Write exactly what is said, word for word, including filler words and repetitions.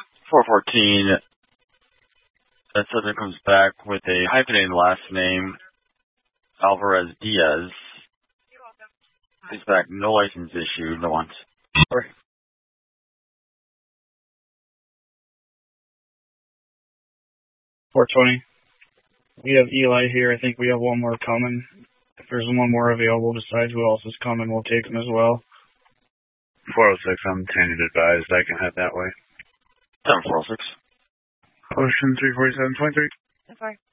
four fourteen, that subject comes back with a hyphenated last name, Alvarez Diaz. He's back, no license issued, no one. Sorry. four twenty. We have Eli here. I think we have one more coming. If there's one more available besides who else is coming, we'll take him as well. four oh six, I'm tended advised. I can head that way. seven four oh six. Ocean three forty-seven twenty-three. So far.